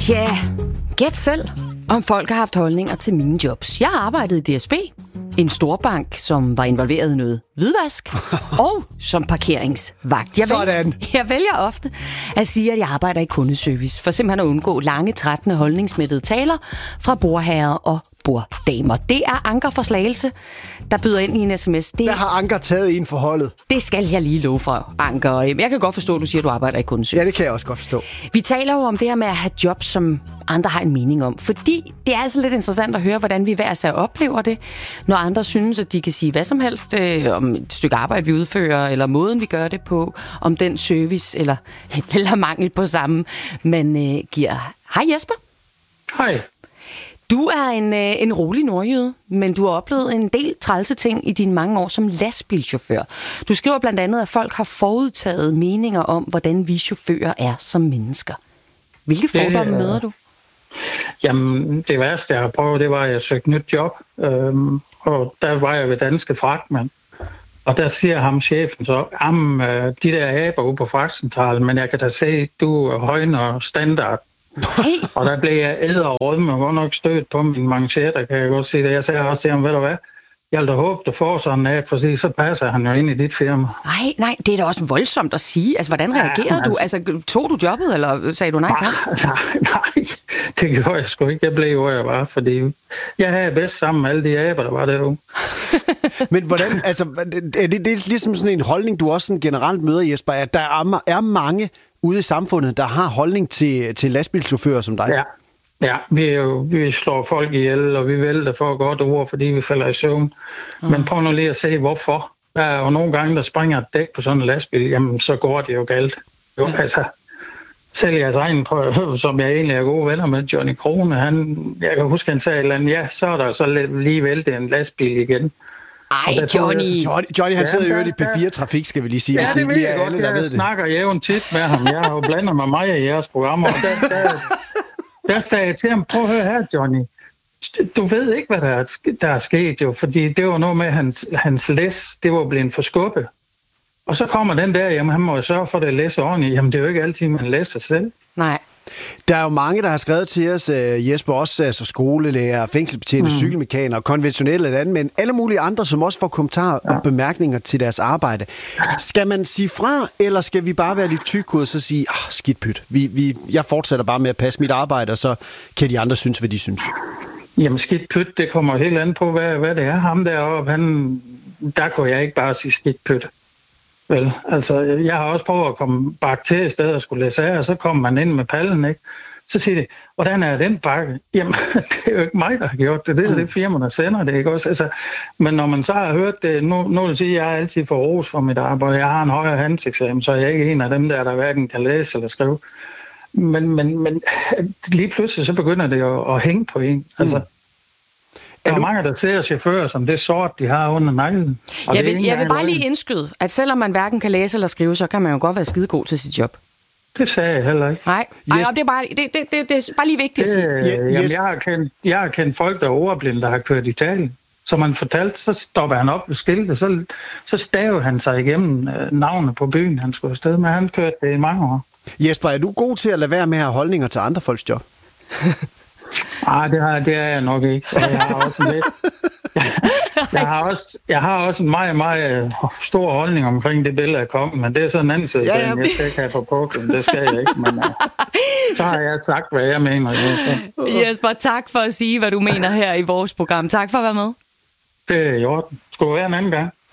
Tja, gæt selv, om folk har haft holdninger til mine jobs. Jeg arbejdede i DSB, en storbank, som var involveret i noget hvidvask, og som parkeringsvagt. Jeg vælger ofte at sige, at jeg arbejder i kundeservice, for simpelthen at undgå lange, trættende, holdningsmættede taler fra bordherrer og borddamer. Det er Anker fra Slagelse, der byder ind i en sms. Hvad har Anker taget i en forholdet? Det skal jeg lige love for, Anker. Jeg kan godt forstå, at du siger, at du arbejder i kundeservice. Ja, det kan jeg også godt forstå. Vi taler jo om det her med at have job, som andre har en mening om. Fordi det er altså lidt interessant at høre, hvordan vi hver især oplever det, når andre synes, at de kan sige hvad som helst om et stykke arbejde, vi udfører, eller måden, vi gør det på, om den service, eller mangel på samme, man giver. Hej Jesper. Hej. Du er en rolig nordjyde, men du har oplevet en del trælse ting i dine mange år som lastbilchauffør. Du skriver blandt andet, at folk har forudtaget meninger om, hvordan vi chauffører er som mennesker. Hvilke fordomme møder du? Jamen, det værste, jeg har prøvet, det var, at jeg søgte nyt job. Og der var jeg ved Danske Fragtmand. Og der siger ham chefen så, de der aber ude på fragtcentralen, men jeg kan da se, du højner standard. Hey. Og der blev jeg æderrødme og godt nok stødt på min manchetter, kan jeg godt sige det. Jeg sagde også til ham, ved du hvad, jeg vil da håbe, du får sådan en for så passer han jo ind i dit firma. Nej, det er da også voldsomt at sige. Altså, hvordan reagerede du? Altså, tog du jobbet, eller sagde du nej tak? Nej, det gjorde jeg sgu ikke. Jeg blev hvor jeg var, fordi jeg havde bedst sammen med alle de aber, der var derude. Men hvordan, altså, er det ligesom sådan en holdning, du også sådan generelt møder, Jesper, at der er mange ude i samfundet, der har holdning til lastbilchauffører som dig? Ja, vi slår folk ihjel, og vi vælter for et godt ord, fordi vi falder i søvn. Men prøv nu lige at se, hvorfor. Der er jo nogle gange, der springer et dæk på sådan en lastbil, jamen så går det jo galt. Jo, altså, selv jeres egen, som jeg egentlig er gode venner med, Johnny Krone, jeg kan huske, han sagde et eller andet, ja, så er der så lige væltet en lastbil igen. Ej, Johnny, han sidder jo i P4 Trafik, skal vi lige sige. Ja, det ved jeg godt. Jeg snakker jævnt tit med ham. Jeg har jo blandet med mig i jeres programmer, og der sagde jeg til ham, prøv at høre her, Johnny. Du ved ikke, hvad der er sket jo, fordi det var noget med, hans læs, det var blevet forskubbet. Og så kommer den der, jamen han må jo sørge for, at det læser ordentligt. Jamen det er jo ikke altid, man læser selv. Nej. Der er jo mange, der har skrevet til os, Jesper, også altså skolelærer, fængselsbetjente, cykelmekaner, konventionelle eller andet, men alle mulige andre, som også får kommentarer og bemærkninger til deres arbejde. Skal man sige fra, eller skal vi bare være lidt tykkud og så sige, skidt pyt, jeg fortsætter bare med at passe mit arbejde, og så kan de andre synes, hvad de synes? Jamen skidt pyt, det kommer helt an på, hvad det er. Ham deroppe, der kunne jeg ikke bare sige skidt pyt. Vel, altså, jeg har også prøvet at komme bakke til et sted og skulle læse af, og så kommer man ind med pallen, ikke? Så siger de, hvordan er den bakke? Jamen, det er jo ikke mig, der har gjort det. Det er det firma, der sender det, ikke også? Altså, men når man så har hørt det, nu vil jeg sige, at jeg er altid for ros for mit arbejde. Jeg har en højere handelseksamen, så jeg er ikke en af dem, der hverken kan læse eller skrive. Men lige pludselig så begynder det at hænge på en. Altså, der er mange, der ser chauffører som det sort, de har under neglen. Jeg vil bare lige indskyde, at selvom man hverken kan læse eller skrive, så kan man jo godt være skidegod til sit job. Det sagde jeg heller ikke. Nej, det er bare lige vigtigt at sige. Jeg har kendt folk, der er ordblinde, der har kørt i Italien. Som han fortalte, så stopper han op ved skiltet, så staver han sig igennem navnet på byen, han skulle afsted med. Han kørte det i mange år. Jesper, er du god til at lade være med at have holdninger til andre folks job? Nej, det er jeg nok ikke. Og jeg har også lidt. Jeg har også en meget, meget stor holdning omkring det billede, jeg kom, men det er sådan en anden side. Jeg skal ikke have på puklen, det skal jeg ikke, men så har jeg sagt, hvad jeg mener. Jesper, tak for at sige, hvad du mener her i vores program. Tak for at være med. Det er i orden. Skulle være en anden gang.